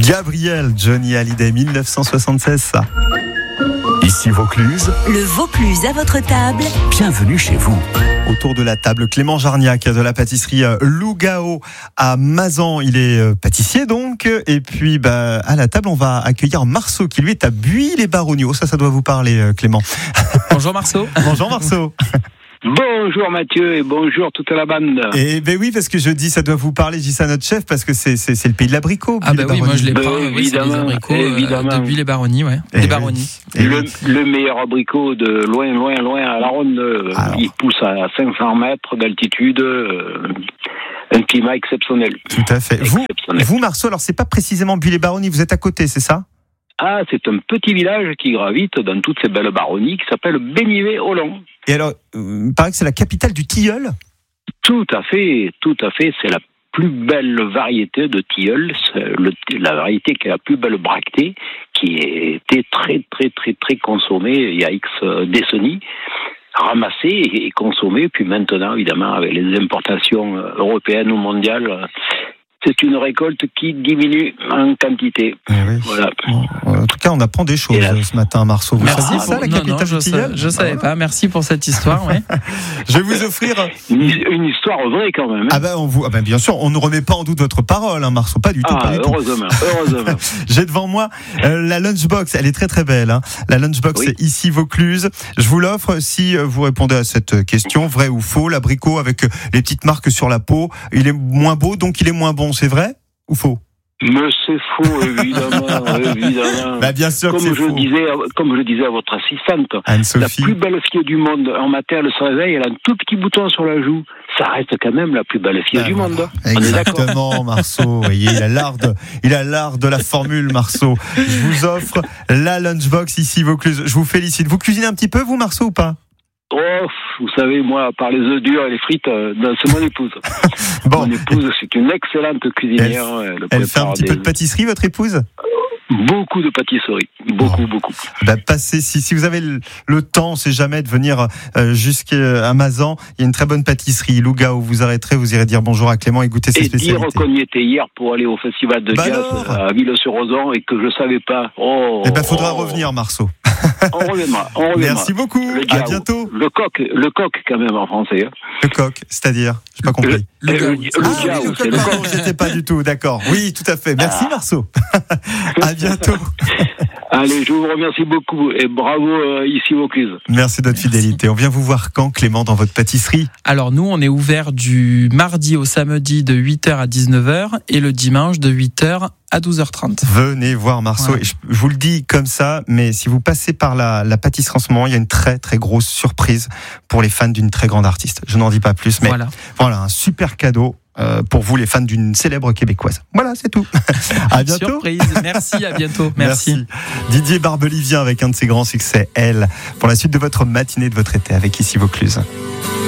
Gabriel, Johnny Hallyday, 1976, ça. Ici Vaucluse. Le Vaucluse à votre table. Bienvenue chez vous. Autour de la table, Clément Jarniac de la pâtisserie Lougao à Mazan. Il est pâtissier donc. Et puis à la table, on va accueillir Marceau qui lui est à Buis-les-Baronnies. Ça doit vous parler, Clément. Bonjour Marceau. Bonjour Marceau. Bonjour Mathieu et bonjour toute la bande. Et oui, parce que je dis ça doit vous parler, je dis ça à notre chef parce que c'est le pays de l'abricot. Ah oui, moi je l'ai pas. Évidemment, c'est les abricots évidemment. de Buis-les-Baronnies, ouais. Et Les Baronnies. Le meilleur abricot de loin à la ronde. Il pousse à 500 mètres d'altitude. Un climat exceptionnel. Tout à fait. Vous Marceau, alors c'est pas précisément Buis-les-Baronnies, vous êtes à côté, c'est ça ? Ah, c'est un petit village qui gravite dans toutes ces belles baronnies qui s'appelle Bénivet-Olon. Et alors, il paraît que c'est la capitale du tilleul ? Tout à fait. C'est la plus belle variété de tilleul, la variété qui a la plus belle bractée, qui était très consommée il y a X décennies, ramassée et consommée, puis maintenant, évidemment, avec les importations européennes ou mondiales, c'est une récolte qui diminue en quantité. Oui. Voilà. En tout cas, on apprend des choses ce matin, Marceau. Vous saviez ça, la capitale du tilleul ? Je savais pas. Merci pour cette histoire. Ouais. Je vais vous offrir une histoire vraie quand même. Hein. Bien sûr, on ne remet pas en doute votre parole, hein, Marceau. Pas du tout. Heureusement. J'ai devant moi la lunchbox. Elle est très belle. Hein. La lunchbox, c'est ici Vaucluse. Je vous l'offre si vous répondez à cette question, vrai ou faux. L'abricot avec les petites marques sur la peau, il est moins beau, donc il est moins bon. C'est vrai ou faux ? Mais c'est faux, évidemment. Bien sûr comme que c'est faux. Comme je le disais à votre assistante, Anne-Sophie. La plus belle fille du monde, en matin, elle se réveille, elle a un tout petit bouton sur la joue. Ça reste quand même la plus belle fille du monde. Exactement, Marceau. Vous voyez, il a l'art de la formule, Marceau. Je vous offre la lunchbox ici, Vaucluse. Je vous félicite. Vous cuisinez un petit peu, vous, Marceau, ou pas ? Oh, vous savez, moi, par les œufs durs et les frites, c'est mon épouse. Bon. Mon épouse, c'est une excellente cuisinière. Elle fait un petit peu de pâtisserie, votre épouse ? Beaucoup de pâtisserie, beaucoup. Passez, si vous avez le temps, c'est jamais de venir jusqu'à Mazan. Il y a une très bonne pâtisserie, Lougao. Vous arrêterez, vous irez dire bonjour à Clément et goûter ses spécialités. Et dire qu'on y était hier pour aller au festival de jazz à Ville-sur-Ozon et que je savais pas. Faudra revenir, Marceau. On reviendra. Merci beaucoup. À bientôt. Le coq quand même en français. Hein. Le coq, c'est-à-dire, j'ai pas compris. Le coq. J'étais pas du tout, d'accord. Oui, tout à fait. Merci Marceau. À bientôt. Allez, je vous remercie beaucoup et bravo ici Vaucluse. Merci de votre fidélité. On vient vous voir quand, Clément, dans votre pâtisserie ? Alors nous, on est ouvert du mardi au samedi de 8h à 19h et le dimanche de 8h à 12h30. Venez voir Marceau. Ouais. Et je vous le dis comme ça, mais si vous passez par la pâtisserie en ce moment, il y a une très grosse surprise pour les fans d'une très grande artiste. Je n'en dis pas plus, mais voilà un super cadeau pour vous, les fans d'une célèbre québécoise. Voilà, c'est tout. À bientôt. Surprise. Merci, à bientôt. Merci. Didier Barbelivien avec un de ses grands succès, Elle, pour la suite de votre matinée, de votre été avec Ici Vaucluse.